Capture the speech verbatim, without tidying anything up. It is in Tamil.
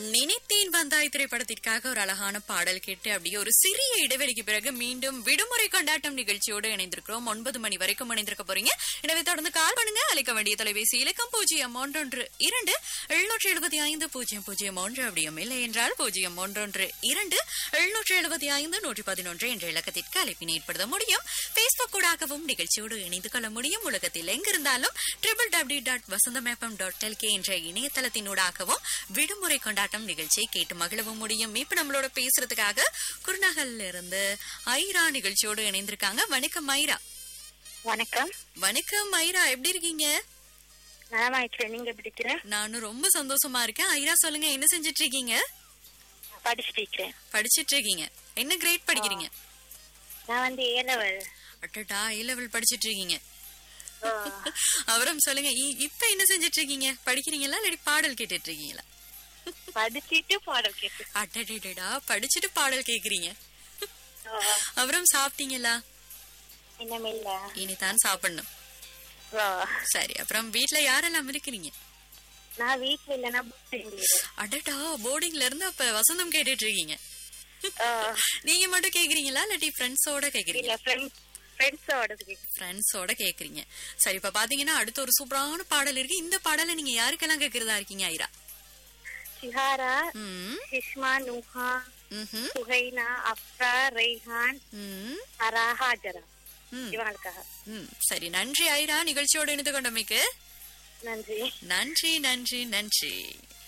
நினைத்தேன் வந்தாய் திரைப்படத்திற்காக ஒரு அழகான பாடல் கேட்டு அப்படியே ஒரு சிறிய இடைவெளிக்கு பிறகு மீண்டும் விடுமுறை கொண்டாட்டம் நிகழ்ச்சியோடு இணைந்திருக்கிறோம். ஒன்பது மணி வரைக்கும் இணைந்திருக்க போறீங்க. எனவே தொடர்ந்து கால் பண்ணுங்க. அழைக்க வேண்டிய தொலைபேசி இலக்கம் பூஜ்ஜியம் ஒன்றொன்று இரண்டு எழுநூற்றி எழுபத்தி ஐந்து பூஜ்ஜியம் பூஜ்ஜியம் ஒன்று அப்படியும் இல்லை என்றால் பூஜ்ஜியம் ஒன்றொன்று இரண்டு எழுநூற்றி எழுபத்தி ஐந்து நூற்றி பதினொன்று என்ற இலக்கத்திற்கு அழைப்பினை ஏற்படுத்த முடியும். பேஸ்புக் ஊடாகவும் நிகழ்ச்சியோடு இணைந்து கொள்ள முடியும். உலகத்தில் எங்கிருந்தாலும் ட்ரிபிள் டபிள்யூ டாட் வசந்தம் எஃப்எம் டாட் எல்கே என்ற இணையதளத்தினூடாகவும் விடுமுறை கொண்டாட்டம் நிகழ்ச்சியை கேட்டு மகிழவும் முடியும். இப்ப நம்மளோட பேசுறதுக்காக குருநகல்ல இருந்து ஐரா நிகழ்ச்சியோடு இணைந்திருக்காங்க. வணக்கம் ஐரா. வணக்கம். வணக்கம் ஐரா, எப்படி இருக்கீங்க? நலமா இருக்கிறேன். நீங்க எப்படி இருக்கிற? நானும் ரொம்ப சந்தோஷமா இருக்கேன். ஐரா சொல்லுங்க, என்ன செஞ்சிட்டு இருக்கீங்க? படிச்சுட்டு இருக்கிறேன். படிச்சிட்டு இருக்கீங்க. என்ன கிரேட் படிக்கிறீங்க? நான் வந்து ஏ லெவல். அட்டடா, ஏ லெவல் படிச்சிட்டு இருக்கீங்க. அவரும் சொல்லுங்க, இப்ப என்ன செஞ்சிட்டு இருக்கீங்க? படிக்கிறீங்களா இல்லாட்டி பாடல் கேட்டுட்டு இருக்கீங்களா? படிச்சிட்டு பாடல் கேட்டு. அடடா, படிச்சுட்டு பாடல் கேக்குறீங்க. அவரும் சாப்பிட்டீங்களா? இன்னமில்ல, இனிதான் சாப்பிடணும். சரி, அப்புறம் வீட்டுல யாரெல்லாம் இருக்கிறீங்க? நான் வீட்டுல இல்லைன்னா. அடடா, போர்டிங்ல இருந்து அப்ப வசந்தம் கேட்டுட்டு இருக்கீங்க. நீங்க மட்டும் கேக்குறீங்களா இல்லாட்டி ஃப்ரெண்ட்ஸோட கேக்குறீங்க? ஃப்ரெண்ட்ஸோட கேக்குறீங்க. சரி, இப்ப பாத்தீங்கன்னா அடுத்த ஒரு சூப்பரான பாடல் இருக்கு. இந்த பாடலை நீங்க யாருக்கெல்லாம் கேக்குறதா இருக்கீங்க ஐரா? ஷிஹாரா, ஹிஷ்மா, நூஹா, சுஹைனா, அஃப்ரா, ரெய்ஹான், அரா, ஹாஜரா, இவங்களுக்காக. சரி, நன்றி ஐரா, நிகழ்ச்சியோடு இணைந்து கொண்டமைக்கு. நன்றி நன்றி நன்றி நன்றி.